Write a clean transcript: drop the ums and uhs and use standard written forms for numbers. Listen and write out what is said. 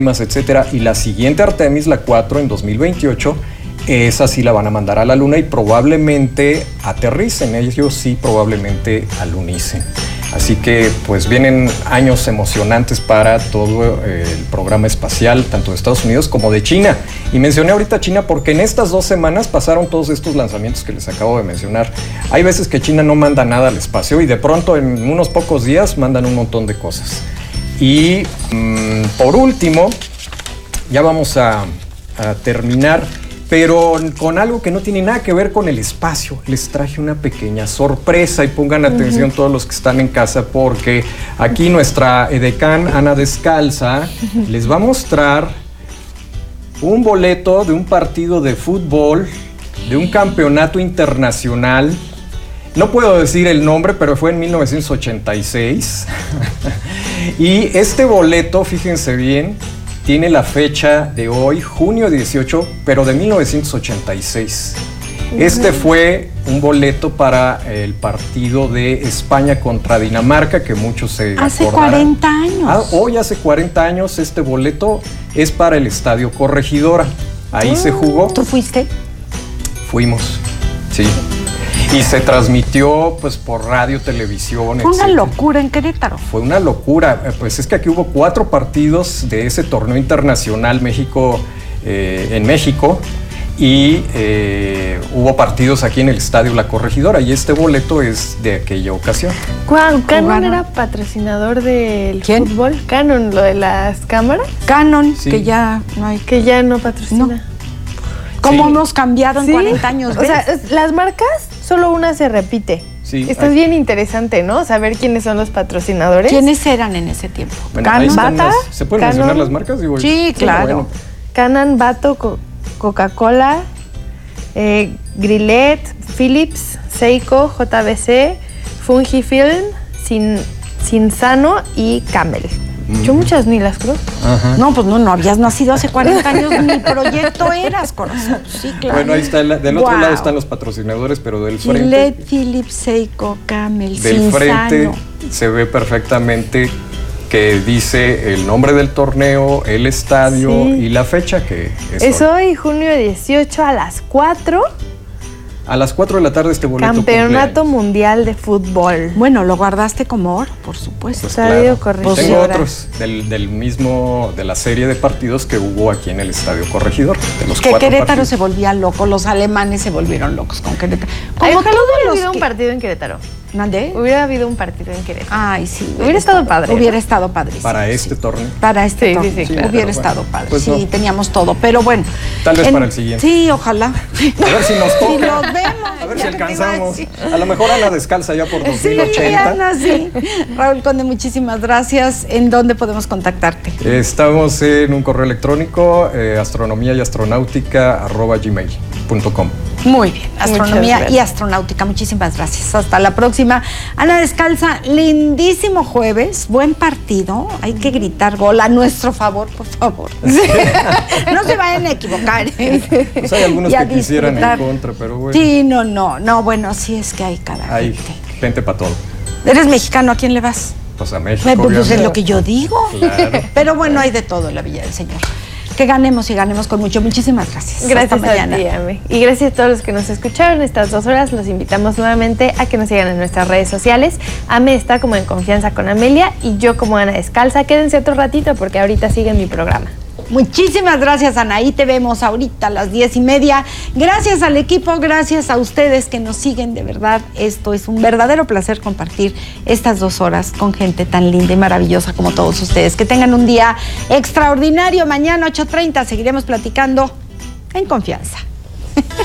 etcétera, y la siguiente Artemis, la 4 en 2028, esa sí la van a mandar a la Luna y probablemente aterricen, ellos sí probablemente alunicen. Así que pues vienen años emocionantes para todo el programa espacial, tanto de Estados Unidos como de China. Y mencioné ahorita China porque en estas 2 semanas pasaron todos estos lanzamientos que les acabo de mencionar. Hay veces que China no manda nada al espacio y de pronto en unos pocos días mandan un montón de cosas. Y por último, ya vamos a terminar, pero con algo que no tiene nada que ver con el espacio. Les traje una pequeña sorpresa y pongan atención todos los que están en casa, porque aquí nuestra edecán Ana Descalza les va a mostrar un boleto de un partido de fútbol, de un campeonato internacional. No puedo decir el nombre, pero fue en 1986. Y este boleto, fíjense bien, tiene la fecha de hoy, junio 18, pero de 1986. Este fue un boleto para el partido de España contra Dinamarca, que muchos se acordarán. Hace 40 años. Hoy hace 40 años este boleto es para el Estadio Corregidora. Ahí se jugó. ¿Tú fuiste? Fuimos, sí. Y se transmitió pues por radio, televisión, Fue una locura en Querétaro. Fue una locura. Pues es que aquí hubo 4 partidos de ese torneo internacional en México y hubo partidos aquí en el Estadio La Corregidora y este boleto es de aquella ocasión. ¿Canon era patrocinador del fútbol? ¿Canon, lo de las cámaras? Canon, sí. Que ya no hay. Que ya no patrocina. No. ¿Cómo hemos cambiado en 40 años? ¿ves? O sea, las marcas, solo una se repite. Sí, esto es bien interesante, ¿no? Saber quiénes son los patrocinadores. ¿Quiénes eran en ese tiempo? Bueno, Canon, Bata. ¿Se pueden mencionar las marcas? Digo, sí, claro. Bueno. Canon, Bato, Coca-Cola, Grillet, Philips, Seiko, JBC, Fujifilm, Cinsano y Camel. Yo muchas ni las creo. Ajá. No, pues no habías nacido hace 40 años, ni proyecto eras, corazón. Sí, claro. Bueno, ahí está, del otro lado están los patrocinadores, pero del frente. Gillette, Philips, Seiko, Camel, del Cinsano. Frente se ve perfectamente que dice el nombre del torneo, el estadio y la fecha que es hoy, junio 18 a las 4. A las 4 de la tarde este boleto Campeonato Mundial de Fútbol. Bueno, lo guardaste como oro, por supuesto. Pues claro. Tengo otros de la serie de partidos que hubo aquí en el Estadio Corregidor. De los que Querétaro partidos. Se volvía loco, los alemanes se volvieron locos con Querétaro. Como ojalá hubiera habido un partido en Querétaro. ¿Mandé? Hubiera habido un partido en Querétaro. Ay, sí. Hubiera estado padre. Hubiera estado padre. Para este torneo. Para este torneo. Sí, claro. Hubiera estado padre. Pues sí, teníamos todo. Pero bueno. Tal vez para el siguiente. Sí, ojalá. A ver si nos toca. Si nos vemos. A ver si alcanzamos. A lo mejor Ana Descalza ya por 2080. Sí, Ana, sí. Raúl Conde, muchísimas gracias. ¿En dónde podemos contactarte? Estamos en un correo electrónico, astronomiayastronáutica@gmail.com. Muy bien, astronomía y astronáutica, muchísimas gracias. Hasta la próxima. Ana Descalza, lindísimo jueves, buen partido, hay que gritar gol a nuestro favor, por favor. No se vayan a equivocar. Pues hay algunos que quisieran en contra, pero bueno. Sí, no, bueno, sí es que hay cada hay gente para todo. ¿Eres mexicano? ¿A quién le vas? Pues a México. Pues es lo que yo digo. Claro. Pero bueno, hay de todo en la Villa del Señor. Que ganemos y ganemos con mucho. Muchísimas gracias. Gracias a ti, Ame. Y gracias a todos los que nos escucharon estas 2 horas. Los invitamos nuevamente a que nos sigan en nuestras redes sociales. Ame está como En Confianza con Amelia y yo como Ana Descalza. Quédense otro ratito porque ahorita sigue mi programa. Muchísimas gracias, Ana. Ahí te vemos ahorita a las 10:30. Gracias al equipo, gracias a ustedes que nos siguen. De verdad, esto es un verdadero placer compartir estas 2 horas con gente tan linda y maravillosa como todos ustedes. Que tengan un día extraordinario. Mañana 8:30 seguiremos platicando En Confianza.